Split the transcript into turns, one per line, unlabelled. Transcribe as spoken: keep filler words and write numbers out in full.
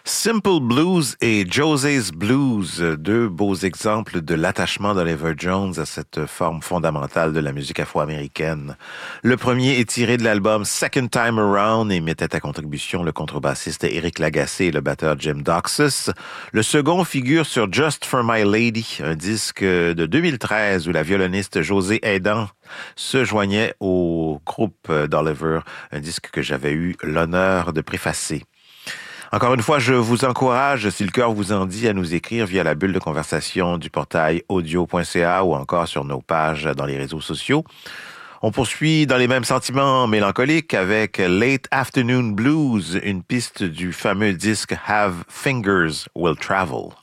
Simple Blues et Jose's Blues, deux beaux exemples de l'attachement d'Oliver Jones à cette forme fondamentale de la musique afro-américaine. Le premier est tiré de l'album Second Time Around et mettait à contribution le contrebassiste Eric Lagacé et le batteur Jim Doxus. Le second figure sur Just for My Lady, un disque de deux mille treize où la violoniste José Aidan se joignait au groupe d'Oliver, un disque que j'avais eu l'honneur de préfacer. Encore une fois, je vous encourage, si le cœur vous en dit, à nous écrire via la bulle de conversation du portail audio point c a ou encore sur nos pages dans les réseaux sociaux. On poursuit dans les mêmes sentiments mélancoliques avec Late Afternoon Blues, une piste du fameux disque Have Fingers Will Travel.